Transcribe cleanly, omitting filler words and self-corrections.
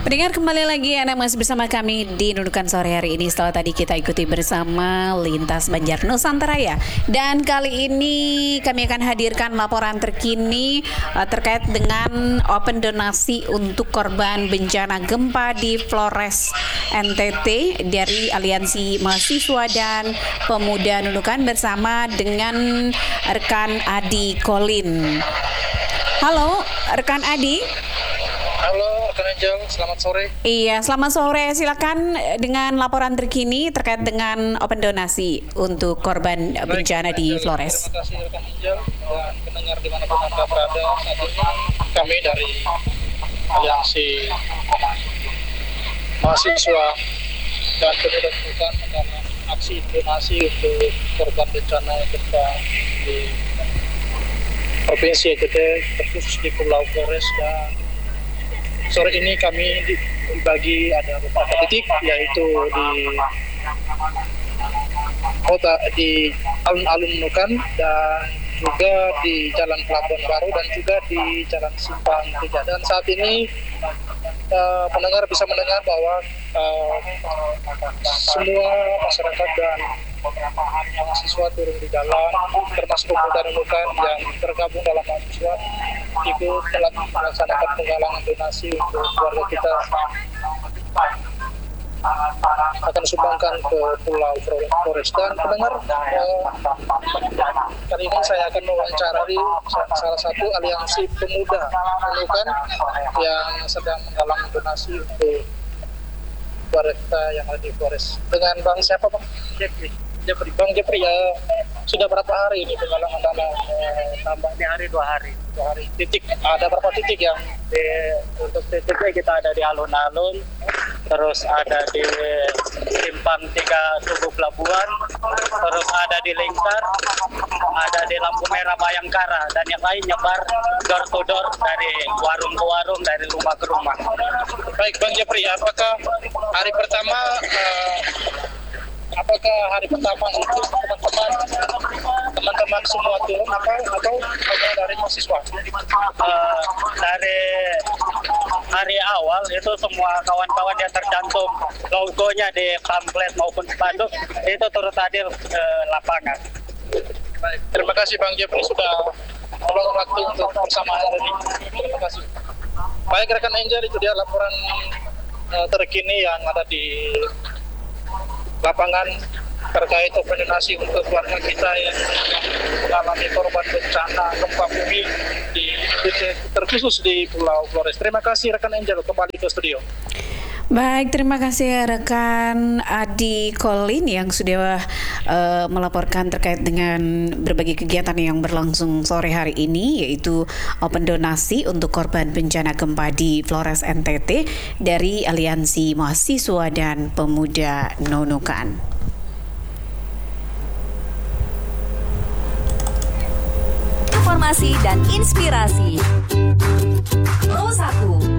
Pendengar, kembali lagi Anda masih bersama kami di Nunukan Sore hari ini. Setelah tadi kita ikuti bersama Lintas Banjar Nusantara ya. Dan kali ini kami akan hadirkan laporan terkini terkait dengan open donasi untuk korban bencana gempa di Flores NTT dari Aliansi Mahasiswa dan Pemuda Nunukan bersama dengan rekan Adi Kolin. Halo rekan Adi. Halo, rekan Angel, selamat sore. Iya, selamat sore. Silakan dengan laporan terkini terkait dengan open donasi untuk korban bencana di Flores. Terima kasih rekan Angel dan pendengar dimanapun Anda berada. Saat ini kami dari Aliansi Mahasiswa dan Pemuda Nunukan akan aksi donasi untuk korban bencana gempa di Provinsi NTT, terkhusus di Pulau Flores. Dan sore ini kami dibagi ada beberapa titik, yaitu di kota di alun-alun Nunukan dan juga di Jalan Pelabuhan Baru dan juga di Jalan Simpang 3. Dan saat ini pendengar bisa mendengar bahwa semua masyarakat dan mahasiswa turun di jalan, termasuk pemuda Nunukan yang tergabung dalam mahasiswa ikut telah melaksanakan penggalangan donasi untuk keluarga kita akan sumbangkan ke Pulau Flores. Dan pendengar, kali ini saya akan mewawancarai salah satu aliansi pemuda Nunukan yang sedang menggalang donasi untuk keluarga kita yang ada di Flores. Dengan Bang siapa Bang? Jeffrey. Bang Jeffrey, ya sudah berapa hari ini penggalangan dana? Tambahnya hari 2 hari. 2 hari. Titik, ada berapa titik yang Untuk titiknya kita ada di alun-alun, terus ada di Simpang 3 Tugu Pelabuhan, terus ada di Lingkar, ada di Lampu Merah Bayangkara, dan yang lain nyebar door to door dari warung ke warung, dari rumah ke rumah. Baik Bang Jeffrey, apakah hari pertama itu teman-teman semua turun atau hanya dari mahasiswa? Dari hari awal itu semua kawan-kawan yang tercantum logonya di pamflet maupun spanduk itu turut hadir ke lapangan. Baik, terima kasih Bang Jeffrey sudah meluangkan waktu untuk bersama hari ini. Terima kasih. Baik rekan Angel, itu dia laporan terkini yang ada di lapangan terkait open donasi untuk keluarga kita yang mengalami korban bencana gempa bumi terkhusus di Pulau Flores. Terima kasih rekan Angel, kembali ke studio. Baik, terima kasih rekan Adi Kolin yang sudah melaporkan terkait dengan berbagai kegiatan yang berlangsung sore hari ini, yaitu open donasi untuk korban bencana gempa di Flores NTT dari Aliansi Mahasiswa dan Pemuda Nunukan. Informasi dan inspirasi. Pro 1